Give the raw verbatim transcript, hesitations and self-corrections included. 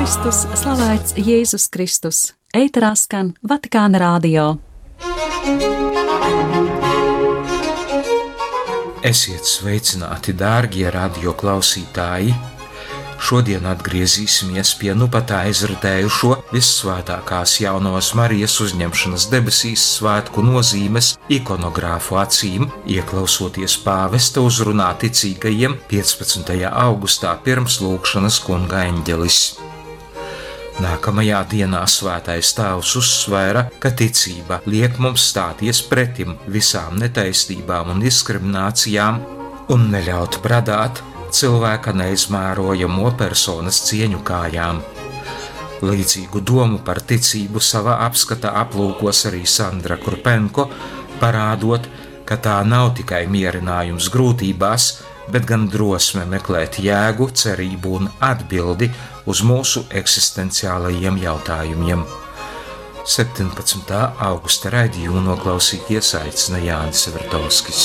Kristus, slavēts Jēzus Kristus. Ēterā skan Vatikāna radio. Esiet sveicināti, dārgie radio klausītāji! Šodien atgriezīsimies pie nu pat aizritējušo Vissvētākās Jaunavas Marijas uzņemšanas debesīs svētku nozīmes ikonogrāfu acīm, ieklausoties pāvesta uzrunā ticīgajiem piecpadsmitajā augustā pirms lūgšanas kunga eņģelis. Nākamajā dienā Svētais Tēvs uzsvēra, ka ticība liek mums stāties pretim visām netaisnībām un diskriminācijām un neļaut bradāt cilvēka neizmērojamo personas cieņu kājām. Līdzīgu domu par ticību savā apskatā aplūkos arī Sandra Kurpenko, parādot, ka tā nav tikai mierinājums grūtībās, bet gan drosme meklēt jēgu, cerību un atbildi uz mūsu eksistenciālajiem jautājumiem. septiņpadsmitā augusta raidījumu noklausīties aicina Jānis Vertovskis.